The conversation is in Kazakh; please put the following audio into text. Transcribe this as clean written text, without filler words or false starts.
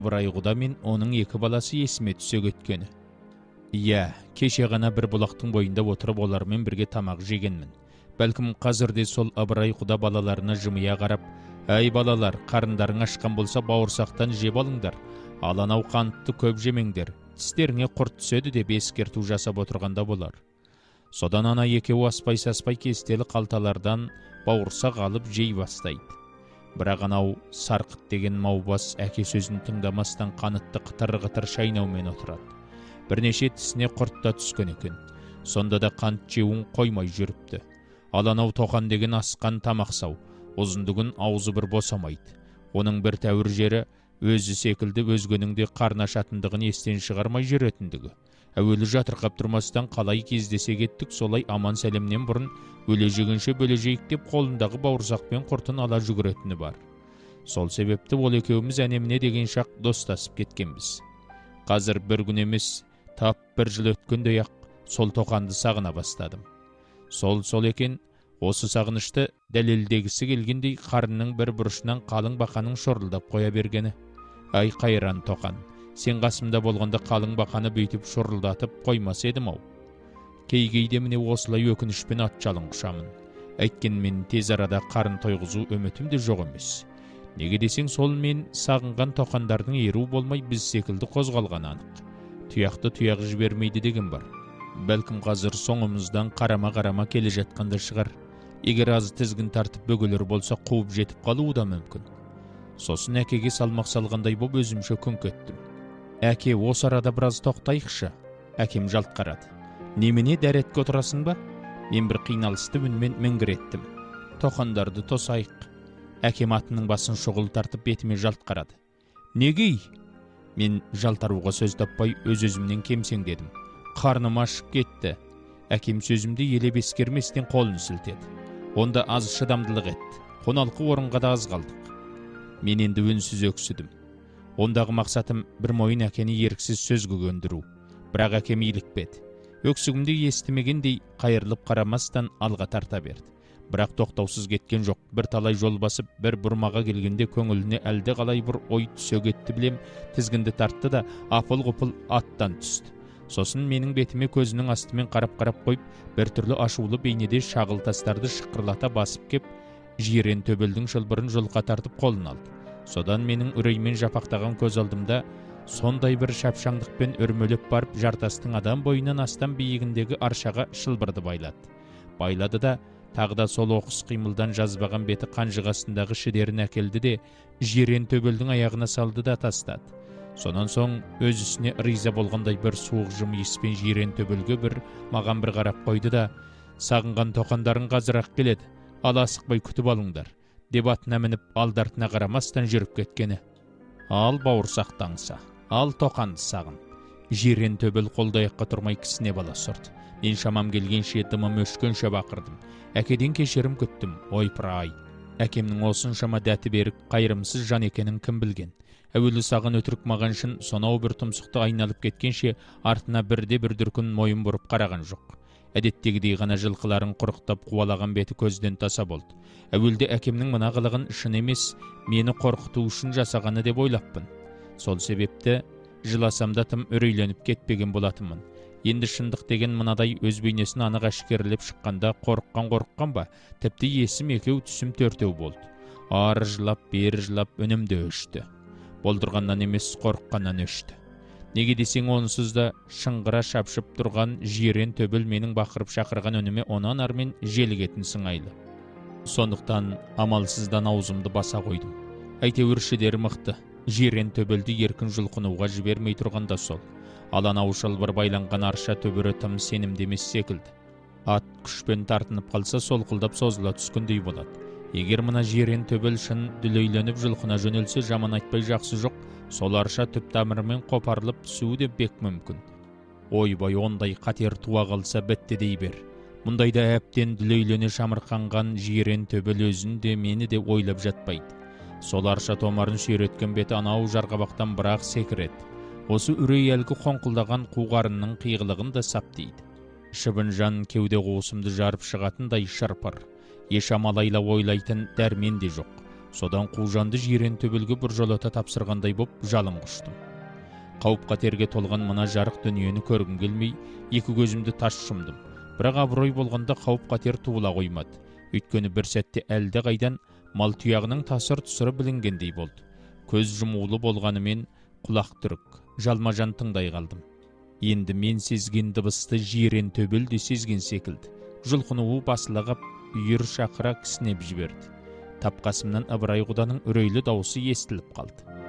Ыбырай мен оның екі баласы есіме түсе кеткені. Иә, кеше ғана бір бұлақтың бойында отырып олармен бірге тамақ жегенмін. Бәлкім қазірде сол Ыбырай балаларына жымия қарап, «Әй балалар, қарындарың ашқан болса бауырсақтан жеп алыңдар, ал анау қантты көп жемеңдер, тістеріңе құрт түседі» деп ескерту жасап отырғанда болар. Содан ана екеуі аспай-саспай кестелі қалталардан бауырсақ алып жей бастайды. Бірақ анау Сарқыт деген маубас әке сөзін тыңдамастан қанытты қытыр-қытыр шайнаумен отырады. Бірнеше тісіне құрт та түскен екен. Сонда да қант жеуін қоймай жүріпті. Ал анау Тоқан деген асқан тамақсау, ұзындығын аузы бір босамайды. Оның бір тәуір жері өзі секілді өзгенің де қарны ашатындығын естен шығармай жүретіндігі. Әуелі жатырқап тұрмастан қалай кездесе кеттік, солай аман сәлемнен бұрын өле жегенше бөле жейік деп қолындағы бауырсақпен құртын ала жүгіретіні бар. Сол себепті ол екеуміз әнеміне деген шақ достасып кеткенбіз. Қазір бір күн емес, тап бір жыл өткендей ақ сол Тоқанды сағына бастадым. Сол екен, осы сағынышты дәлелдегісі келгендей қарынның бір бұрышынан қалың бақаның шорылдап қоя бергені. Ай қайран Тоқан, сен қасымда болғанда қалың бақаны бүйтіп шорылдатып қоймас едім-ау. Кейде міне осылай өкінішпен ат жалын құшамын. Әйткенмен тез арада қарын тойғызу үмітім де жоқ емес. Неге десең, сол мен сағынған тоқандардың еру болмай біз секілді қозғалған анық. Тұяқты тұяқ жібермейді деген бар. Бәлкім қазір соңымыздан қарама-қарама келе жатқанда шығар. Егер аз тізгін тартып бөгелер болса қуып жетіп қалуы да мүмкін. Сосын әкеге салмақ салғандай боп өзімше күңк еттім. Әке, осы арада біраз тоқтайықшы. Әкем жалт қарады. Немене, дәретке отырасың ба? Мен бір қиналысты үнмен міңгіреттім. Тоқандарды тосайық. Әкем атының басын шұғыл тартып бетіме жалт қарады. Неге? Мен жалтаруға сөз таппай өз-өзімнен кемсеңдедім. Қарным ашып кетті. Әкем сөзімді елеп ескерместен қолын сілтеді. Онда аз шыдамдылық етті. Қоналқы орынға да аз қалдық. Мен енді үнсіз өксідім. Ондағы мақсатым бір мойын әкені еріксіз сөзге көндіру. Бірақ әкем илікпеді. Өксігімді естімегендей қайырылып қарамастан алға тарта берді. Бірақ тоқтаусыз кеткен жоқ. Бір талай жол басып, бір бұрмаға келгенде көңіліне әлде қалай бір ой түсе кетті білем. Тізгінді тартты да апыл-ғұпыл аттан түсті. Сосын менің бетіме көзінің астымен қарап-қарап қойып, біртүрлі ашулы бейнеде шағыл тастарды шықырлата басып кеп, жирен төбелдің шылбырын жұлқа тартып қолын алды. Содан менің үреймен жапақтаған көз алдымда сондай бір шапшаңдықпен өрмелеп барып, жартастың адам бойынан астам биігіндегі аршаға шылбырды байлады да тағы да сол оқыс қимылдан жазбаған беті қанжығасындағы шідерін әкелді де жирен төбелдің аяғына салды да тастады. Сонан соң өз ісіне риза болғандай бір суық жымиыспен жирен төбелге маған бір қарап қойды да, сағынған тоқандарың қазір-ақ келеді, ал асықпай күтіп алыңдар, деп атына мініп алдартына қарамастан жүріп кеткені. Ал бауырсақты аңса, ал тоқанды сағын. Жирен төбел қолды-аяққа тұрмай кісіне бала сұрды. Мен шамам келгенше дымым өшкенше бақырдым. Әкеден кешірім күттім. Ойпыр-ай, әкемнің осыншама дәті берік, қайырымсыз жан екенін кім білген. Әуелі саған өтірік маған шын, сонау бір тұмсықты айналып кеткенше артына бірде бір дүркін мойын бұрып қараған жоқ. Әдеттегідей ғана жылқыларын құрықтап қуалаған беті көзден таса болды. Әуелде әкемнің мына қылығын шын емес, мені қорқыту үшін жасағаны деп ойлаппын. Сол себепті жыласам да тым үрейленіп кетпеген болатынмын. Енді шындық деген мынадай өз бейнесін анық әшкерелеп шыққанда қорыққан ба, тіпті есім екеу түсім төртеу болды. Ары жылап, бері жылап үнімді өшті. Болдырғаннан емес, қорыққаннан өшті. Неге десең, онсыз да шыңғыра шапшып тұрған жирен төбел менің бақырып шақырған үніме онан армен желігетін сыңайлы. Сондықтан амалсыздан аузымды баса қойдым. Әйтеуір шідері мықты. Жирен төбелді еркін жұлқынуға жібермей тұрғанда сол. Ал анау шылбыр байланған арша төбірі тым сенімді емес секілді. Ат күшпен тартынып қалса солқылдап созыла түскендей болады. Егер мына жирен төбел шын дүлейленіп жылқына жөнелсе, жаман айтпай жақсы жоқ, сол арша түп тамырымен қопарылып түсуі де бек мүмкін. Ойбай, ондай қатер туа қалса бітті дей бер. Мұндайда әптен дүлейлене шамырқанған жирен төбел өзін де мені де ойлап жатпайды. Сол арша томарын сүйреткен беті анау жарғабақтан бірақ секіреді. Осы үрей әлгі қоңқылдаған қуғарынның қиғылығын да саптейді. Шыбын жан кеуде қуысымды жарып шығатындай шырпыр. Еш амалайла ойлайтын дәрмен де жоқ. Содан қужанды жирен төбелге біржолата тапсырғандай боп жалын құштым. Қауіп қатерге толған мына жарық дүниені көргім келмей, екі көзімді таш жұмдым. Бірақ абырой болғанда қауіп қатер туыла қоймады. Өйткені бір сәтте әлде қайдан мал тұяғының тасыр-тұсыры білінгендей болды. Көз жұмулы болғанымен құлақ түрік, жалма-жан тыңдай қалдым. Енді мен сезген дыбысты жирен төбел де сезген секілді. Жұлқынуы басылығып, үйір шақыра кісінеп жіберді. Тапқасымнан Ыбырай құданың үрейлі дауысы естіліп қалды.